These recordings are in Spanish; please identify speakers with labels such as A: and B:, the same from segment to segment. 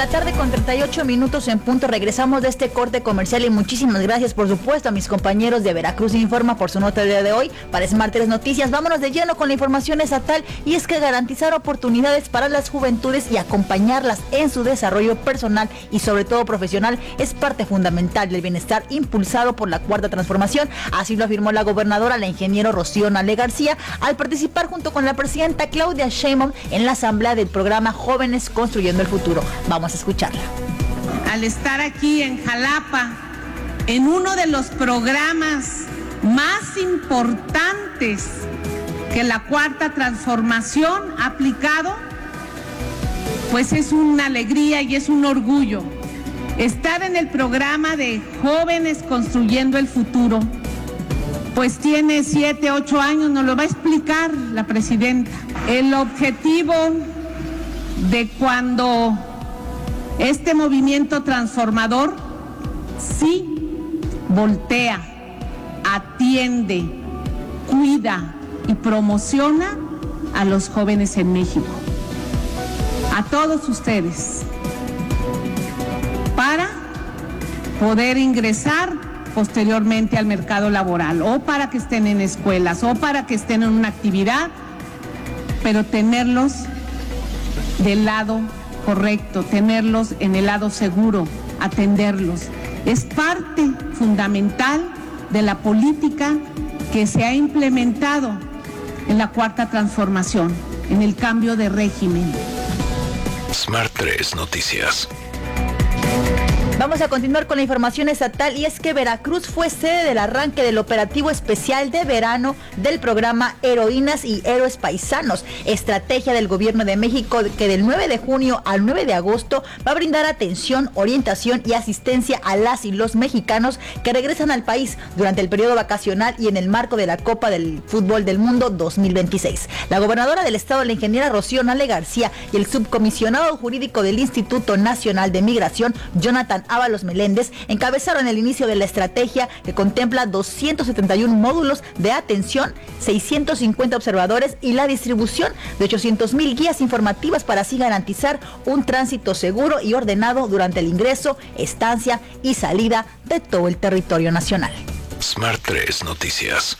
A: la tarde con 38 minutos en punto. Regresamos de este corte comercial y muchísimas gracias, por supuesto, a mis compañeros de Veracruz Informa por su nota del día de hoy para Smart 3 Noticias. Vámonos de lleno con la información estatal, y es que garantizar oportunidades para las juventudes y acompañarlas en su desarrollo personal y sobre todo profesional es parte fundamental del bienestar impulsado por la Cuarta Transformación. Así lo afirmó la gobernadora, la ingeniero Rocío Nale García, al participar junto con la presidenta Claudia Sheinbaum en la asamblea del programa Jóvenes Construyendo el Futuro. Vamos a escucharla.
B: Al estar aquí en Jalapa, en uno de los programas más importantes que la Cuarta Transformación ha aplicado, pues es una alegría y es un orgullo estar en el programa de Jóvenes Construyendo el Futuro. Pues tiene 7, 8 años, nos lo va a explicar la presidenta. El objetivo de cuando este movimiento transformador sí voltea, atiende, cuida y promociona a los jóvenes en México, a todos ustedes, para poder ingresar posteriormente al mercado laboral, o para que estén en escuelas, o para que estén en una actividad, pero tenerlos del lado correcto, tenerlos en el lado seguro, atenderlos. Es parte fundamental de la política que se ha implementado en la Cuarta Transformación, en el cambio de régimen.
C: Smart 3 Noticias.
A: Vamos a continuar con la información estatal, y es que Veracruz fue sede del arranque del operativo especial de verano del programa Heroínas y Héroes Paisanos, estrategia del Gobierno de México que del 9 de junio al 9 de agosto va a brindar atención, orientación y asistencia a las y los mexicanos que regresan al país durante el periodo vacacional y en el marco de la Copa del Fútbol del Mundo 2026. La gobernadora del estado, la ingeniera Rocío Nale García, y el subcomisionado jurídico del Instituto Nacional de Migración, Jonathan Ábalos Meléndez, encabezaron el inicio de la estrategia que contempla 271 módulos de atención, 650 observadores y la distribución de 800,000 guías informativas para así garantizar un tránsito seguro y ordenado durante el ingreso, estancia y salida de todo el territorio nacional.
C: Smart 3 Noticias.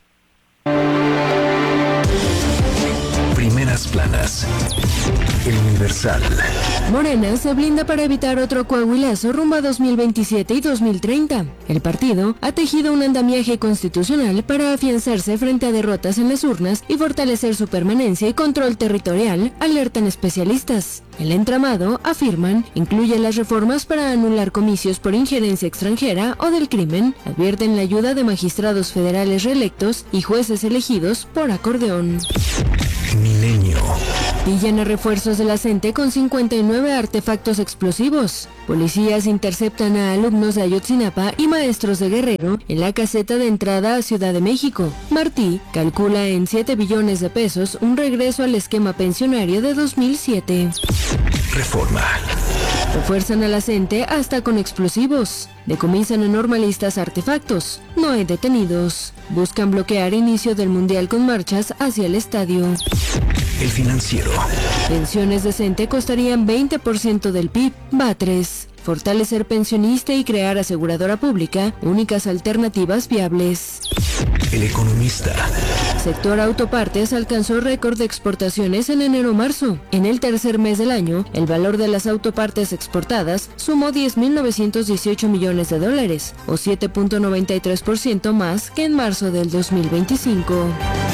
C: Primeras planas. El Universal.
D: Morena se blinda para evitar otro coahuilazo rumbo a 2027 y 2030. El partido ha tejido un andamiaje constitucional para afianzarse frente a derrotas en las urnas y fortalecer su permanencia y control territorial, alertan especialistas. El entramado, afirman, incluye las reformas para anular comicios por injerencia extranjera o del crimen, advierten la ayuda de magistrados federales reelectos y jueces elegidos por acordeón.
C: Milenio.
D: Pillan a refuerzos de la CENTE con 59 artefactos explosivos. Policías interceptan a alumnos de Ayotzinapa y maestros de Guerrero en la caseta de entrada a Ciudad de México. Martí calcula en 7 billones de pesos un regreso al esquema pensionario de 2007.
C: Reforma.
D: Refuerzan a la CENTE hasta con explosivos. Decomisan a normalistas artefactos. No hay detenidos. Buscan bloquear inicio del Mundial con marchas hacia el estadio.
C: El Financiero.
D: Pensiones de CENTE costarían 20% del PIB. Batres. Fortalecer pensionista y crear aseguradora pública, únicas alternativas viables.
C: El Economista.
D: Sector autopartes alcanzó récord de exportaciones en enero-marzo. En el tercer mes del año, el valor de las autopartes exportadas sumó 10.918 millones de dólares, o 7.93% más que en marzo del 2025.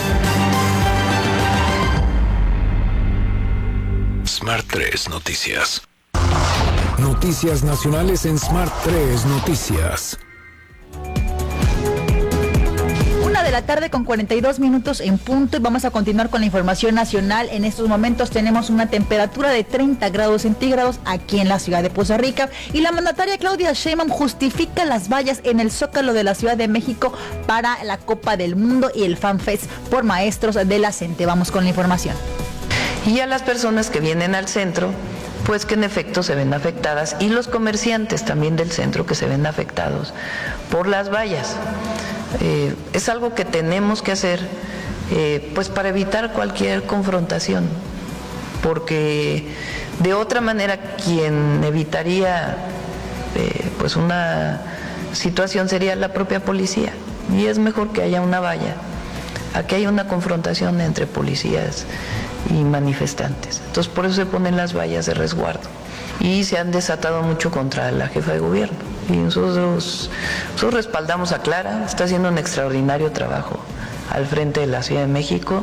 C: Smart 3 Noticias.
E: Noticias nacionales en Smart 3 Noticias.
A: 1:42 con 42 minutos en punto, y vamos a continuar con la información nacional. En estos momentos tenemos una temperatura de 30 grados centígrados aquí en la ciudad de Poza Rica, y la mandataria Claudia Sheinbaum justifica las vallas en el Zócalo de la Ciudad de México para la Copa del Mundo y el FanFest por maestros de la CENTE. Vamos con la información.
F: Y a las personas que vienen al centro, pues que en efecto se ven afectadas, y los comerciantes también del centro que se ven afectados por las vallas. Es algo que tenemos que hacer pues para evitar cualquier confrontación, porque De otra manera, quien evitaría pues una situación sería la propia policía, y es mejor que haya una valla a que haya una confrontación entre policías y manifestantes. Entonces por eso se ponen las vallas de resguardo, y se han desatado mucho contra la jefa de gobierno, y nosotros respaldamos a Clara, está haciendo un extraordinario trabajo al frente de la Ciudad de México.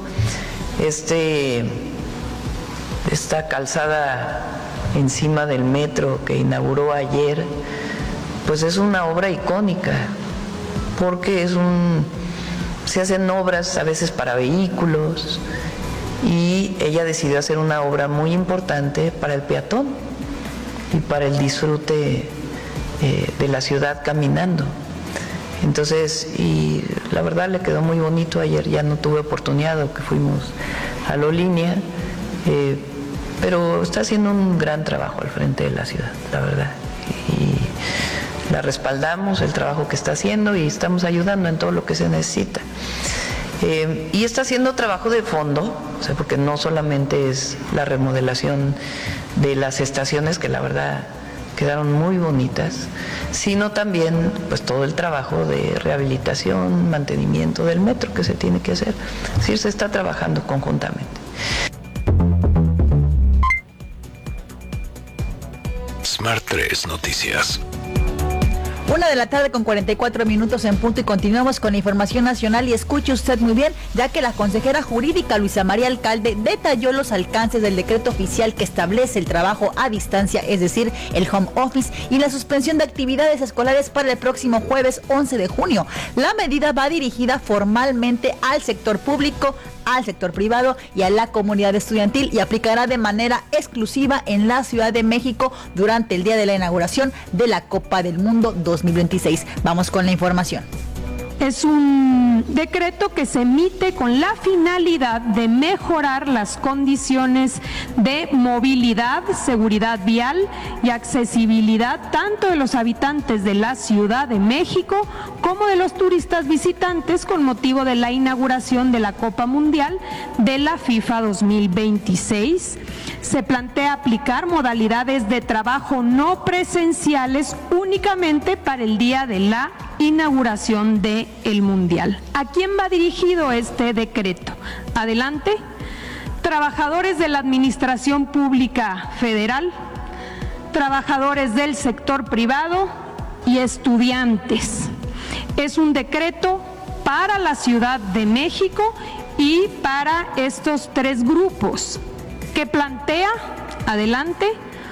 F: Esta calzada encima del metro que inauguró ayer, pues es una obra icónica, porque se hacen obras a veces para vehículos, y ella decidió hacer una obra muy importante para el peatón y para el disfrute de la ciudad caminando. Entonces, y la verdad le quedó muy bonito. Ayer ya no tuve oportunidad, que fuimos a la línea, pero está haciendo un gran trabajo al frente de la ciudad, la verdad. Y la respaldamos, el trabajo que está haciendo, y estamos ayudando en todo lo que se necesita. Y está haciendo trabajo de fondo, o sea, porque no solamente es la remodelación de las estaciones, que la verdad quedaron muy bonitas, sino también pues todo el trabajo de rehabilitación, mantenimiento del metro que se tiene que hacer. Es decir, se está trabajando conjuntamente.
C: Smart 3 Noticias.
A: 1:44 p.m. en punto, y continuamos con la información nacional. Y escuche usted muy bien, ya que la consejera jurídica Luisa María Alcalde detalló los alcances del decreto oficial que establece el trabajo a distancia, es decir, el home office, y la suspensión de actividades escolares para el próximo jueves 11 de junio. La medida va dirigida formalmente al sector público, al sector privado y a la comunidad estudiantil, y aplicará de manera exclusiva en la Ciudad de México durante el día de la inauguración de la Copa del Mundo 2026. Vamos con la información.
G: Es un decreto que se emite con la finalidad de mejorar las condiciones de movilidad, seguridad vial y accesibilidad tanto de los habitantes de la Ciudad de México como de los turistas visitantes con motivo de la inauguración de la Copa Mundial de la FIFA 2026. Se plantea aplicar modalidades de trabajo no presenciales únicamente para el día de la inauguración del Mundial. ¿A quién va dirigido este decreto? Adelante. Trabajadores de la Administración Pública Federal, trabajadores del sector privado y estudiantes. Es un decreto para la Ciudad de México y para estos tres grupos. ¿Qué plantea? Adelante.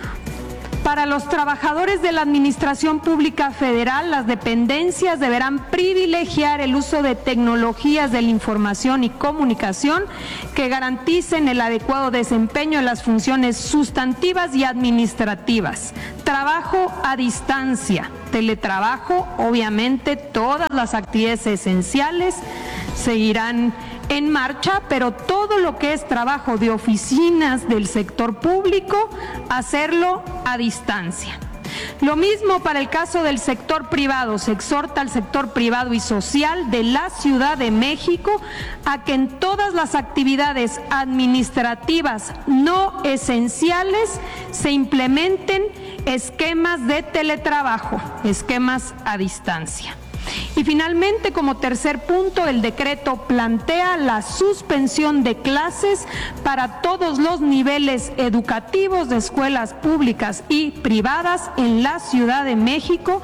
G: Para los trabajadores de la Administración Pública Federal, las dependencias deberán privilegiar el uso de tecnologías de la información y comunicación que garanticen el adecuado desempeño de las funciones sustantivas y administrativas. Trabajo a distancia, teletrabajo, obviamente todas las actividades esenciales seguirán en marcha, pero todo lo que es trabajo de oficinas del sector público, hacerlo a distancia. Lo mismo para el caso del sector privado. Se exhorta al sector privado y social de la Ciudad de México a que en todas las actividades administrativas no esenciales se implementen esquemas de teletrabajo, esquemas a distancia. Y finalmente, como tercer punto, el decreto plantea la suspensión de clases para todos los niveles educativos de escuelas públicas y privadas en la Ciudad de México.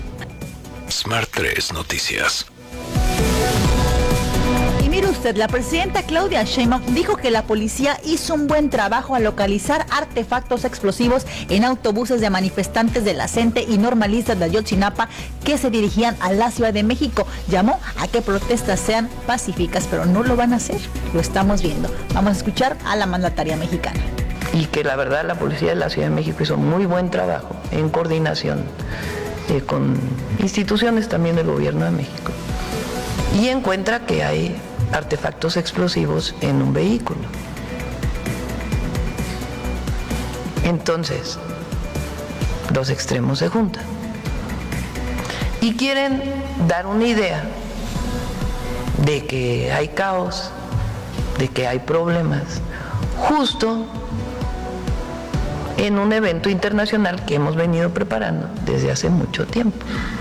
C: Smart 3 Noticias.
A: Y mire usted, la presidenta Claudia Sheinbaum dijo que la policía hizo un buen trabajo al localizar artefactos explosivos en autobuses de manifestantes de la CENTE y normalistas de Ayotzinapa que se dirigían a la Ciudad de México. Llamó a que protestas sean pacíficas, pero no lo van a hacer. Lo estamos viendo. Vamos a escuchar a la mandataria mexicana.
F: Y que la verdad la policía de la Ciudad de México hizo muy buen trabajo en coordinación con instituciones también del gobierno de México. Y encuentra que hay artefactos explosivos en un vehículo. Entonces, los extremos se juntan y quieren dar una idea de que hay caos, de que hay problemas, justo en un evento internacional que hemos venido preparando desde hace mucho tiempo.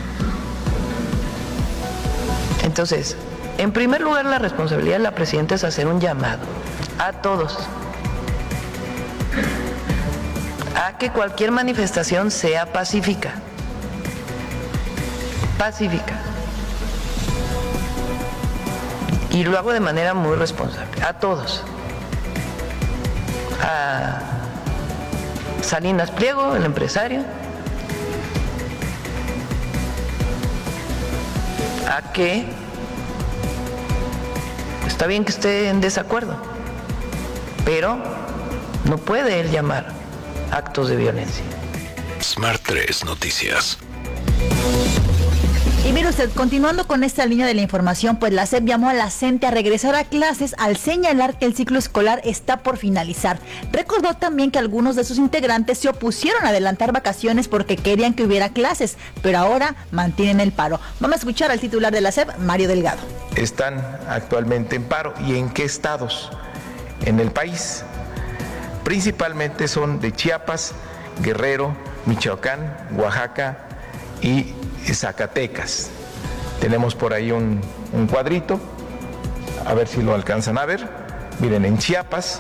F: Entonces, en primer lugar, la responsabilidad de la presidenta es hacer un llamado a todos a que cualquier manifestación sea pacífica. Pacífica. Y lo hago de manera muy responsable. A todos. A Salinas Pliego, el empresario. A que está bien que esté en desacuerdo, pero no puede él llamar actos de violencia.
C: Smart 3 Noticias.
A: Y mire usted, continuando con esta línea de la información, pues la SEP llamó a la CENTE a regresar a clases al señalar que el ciclo escolar está por finalizar. Recordó también que algunos de sus integrantes se opusieron a adelantar vacaciones porque querían que hubiera clases, pero ahora mantienen el paro. Vamos a escuchar al titular de la SEP, Mario Delgado.
H: Están actualmente en paro. ¿Y en qué estados en el país? Principalmente son de Chiapas, Guerrero, Michoacán, Oaxaca y Zacatecas. Tenemos por ahí un cuadrito, a ver si lo alcanzan a ver. Miren, en Chiapas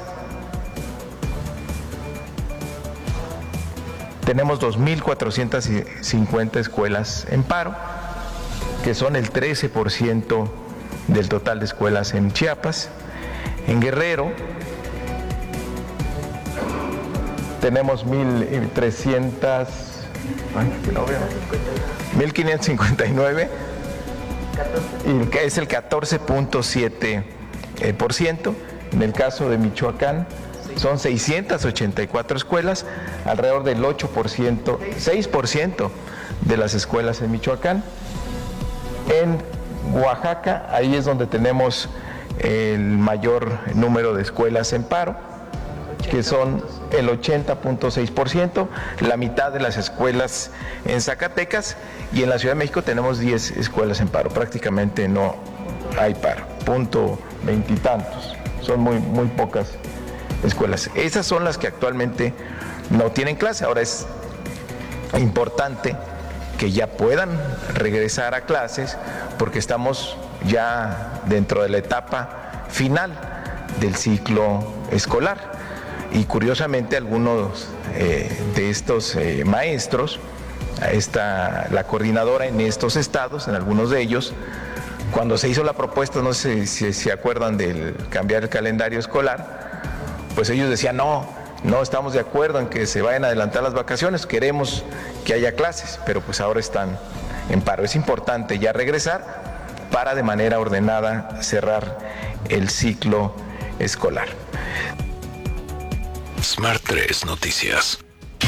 H: tenemos 2.450 escuelas en paro, que son el 13% del total de escuelas en Chiapas. En Guerrero tenemos 1.559, y que es el 14.7%. En el caso de Michoacán son 684 escuelas, alrededor del 8%, 6% de las escuelas en Michoacán. En Oaxaca, ahí es donde tenemos el mayor número de escuelas en paro, que son el 80.6%, la mitad de las escuelas en Zacatecas, y en la Ciudad de México tenemos 10 escuelas en paro, prácticamente no hay paro, punto 20 y tantos, son muy pocas escuelas. Esas son las que actualmente no tienen clase. Ahora es importante que ya puedan regresar a clases porque estamos ya dentro de la etapa final del ciclo escolar. Y curiosamente algunos de estos maestros, la coordinadora en estos estados, en algunos de ellos, cuando se hizo la propuesta, no sé si se acuerdan del cambiar el calendario escolar, pues ellos decían, no estamos de acuerdo en que se vayan a adelantar las vacaciones, queremos que haya clases, pero pues ahora están en paro. Es importante ya regresar para de manera ordenada cerrar el ciclo escolar.
C: Smart 3 Noticias.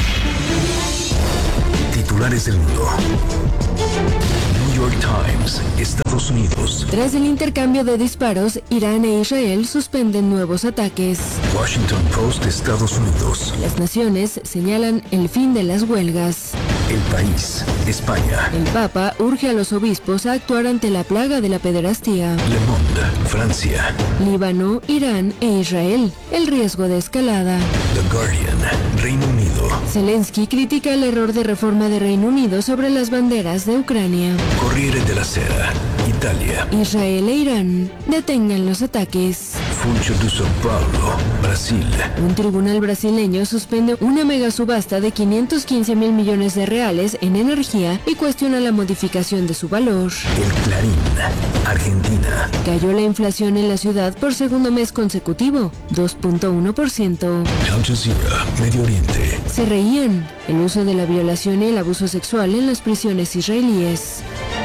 E: Titulares del mundo. New York Times, Estados Unidos.
D: Tras el intercambio de disparos, Irán e Israel suspenden nuevos ataques.
E: Washington Post, Estados Unidos.
D: Las naciones señalan el fin de las huelgas.
E: El País, España.
D: El Papa urge a los obispos a actuar ante la plaga de la pederastía.
E: Le Monde, Francia.
D: Líbano, Irán e Israel. El riesgo de escalada.
E: The Guardian, Reino Unido.
D: Zelensky critica el error de reforma de Reino Unido sobre las banderas de Ucrania.
E: Corriere della Sera, Italia.
D: Israel e Irán detengan los ataques.
E: Funcho de São Paulo, Brasil.
D: Un tribunal brasileño suspende una mega subasta de 515 mil millones de reales en energía y cuestiona la modificación de su valor.
E: El Clarín, Argentina.
D: Cayó la inflación en la ciudad por segundo mes consecutivo, 2.1%.
E: Al Jazeera, Medio Oriente.
D: Se reían el uso de la violación y el abuso sexual en las prisiones israelíes.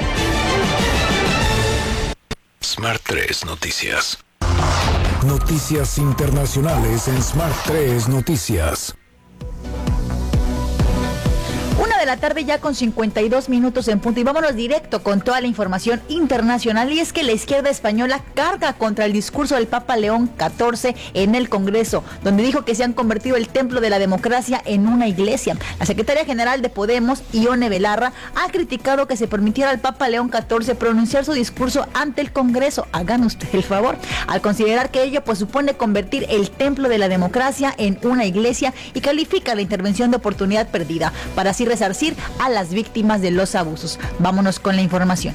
C: Smart 3 Noticias.
E: Noticias internacionales en Smart 3 Noticias.
A: Una de la tarde ya con 52 minutos en punto y vámonos directo con toda la información internacional. Y es que la izquierda española carga contra el discurso del Papa León XIV en el Congreso, donde dijo que se han convertido el templo de la democracia en una iglesia. La secretaria general de Podemos, Ione Belarra, ha criticado que se permitiera al Papa León XIV pronunciar su discurso ante el Congreso. Hagan usted el favor, al considerar que ello pues supone convertir el templo de la democracia en una iglesia, y califica la intervención de oportunidad perdida para así resarcir a las víctimas de los abusos. Vámonos con la información.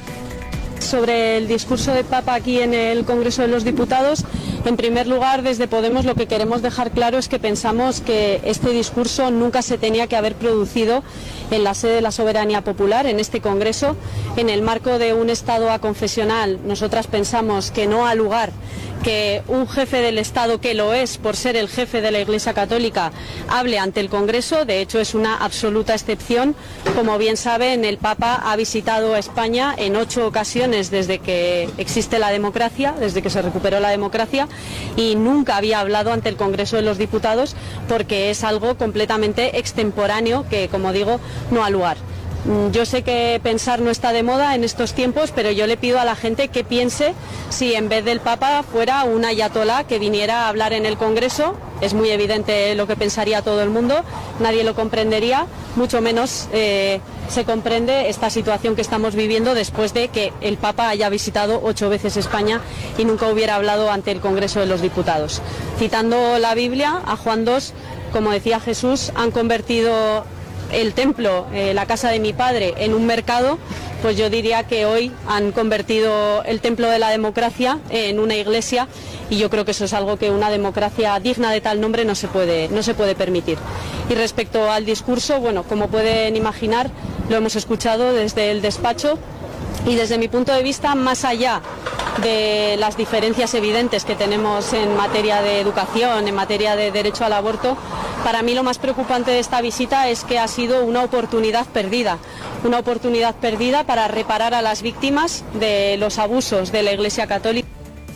I: Sobre el discurso del Papa aquí en el Congreso de los Diputados, en primer lugar, desde Podemos lo que queremos dejar claro es que pensamos que este discurso nunca se tenía que haber producido en la sede de la soberanía popular, en este Congreso, en el marco de un Estado aconfesional. Nosotras pensamos que no ha lugar que un jefe del Estado, que lo es por ser el jefe de la Iglesia Católica, hable ante el Congreso. De hecho, es una absoluta excepción. Como bien saben, el Papa ha visitado a España en 8 ocasiones desde que existe la democracia, desde que se recuperó la democracia, y nunca había hablado ante el Congreso de los Diputados, porque es algo completamente extemporáneo que, como digo, no ha lugar. Yo sé que pensar no está de moda en estos tiempos, pero yo le pido a la gente que piense si en vez del Papa fuera un ayatolá que viniera a hablar en el Congreso. Es muy evidente lo que pensaría todo el mundo, nadie lo comprendería, mucho menos se comprende esta situación que estamos viviendo después de que el Papa haya visitado 8 veces España y nunca hubiera hablado ante el Congreso de los Diputados. Citando la Biblia, a Juan 2, como decía Jesús, han convertido el templo, la casa de mi padre, en un mercado. Pues yo diría que hoy han convertido el templo de la democracia en una iglesia, y yo creo que eso es algo que una democracia digna de tal nombre no se puede permitir. Y respecto al discurso, bueno, como pueden imaginar, lo hemos escuchado desde el despacho, y desde mi punto de vista, más allá de las diferencias evidentes que tenemos en materia de educación, en materia de derecho al aborto, para mí lo más preocupante de esta visita es que ha sido una oportunidad perdida para reparar a las víctimas de los abusos de la Iglesia Católica.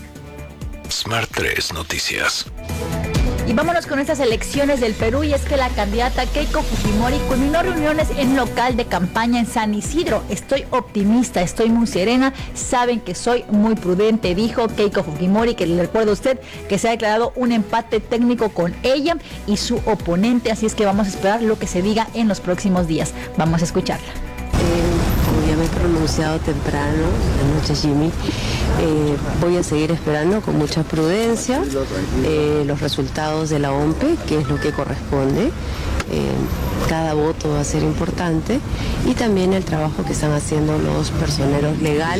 C: Smart 3 Noticias.
A: Y vámonos con estas elecciones del Perú, y es que la candidata Keiko Fujimori culminó reuniones en un local de campaña en San Isidro. Estoy optimista, estoy muy serena, saben que soy muy prudente, dijo Keiko Fujimori, que le recuerdo a usted que se ha declarado un empate técnico con ella y su oponente, así es que vamos a esperar lo que se diga en los próximos días. Vamos a escucharla.
J: Como ya me he pronunciado temprano, anoche Jimmy, voy a seguir esperando con mucha prudencia los resultados de la OMPE, que es lo que corresponde. Cada voto va a ser importante, y también el trabajo que están haciendo los personeros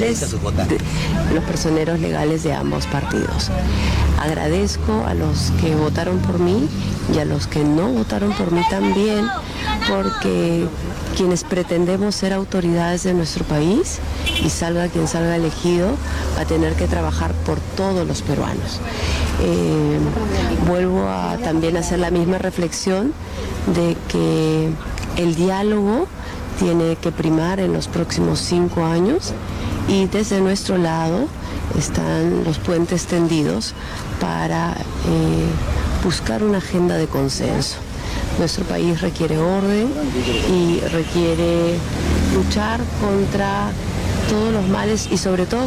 J: legales de ambos partidos. Agradezco a los que votaron por mí y a los que no votaron por mí también, porque quienes pretendemos ser autoridades de nuestro país, y salga quien salga elegido, va a tener que trabajar por todos los peruanos. Vuelvo a también hacer la misma reflexión de que el diálogo tiene que primar en los próximos 5 años, y desde nuestro lado están los puentes tendidos para buscar una agenda de consenso. Nuestro país requiere orden y requiere luchar contra todos los males, y sobre todo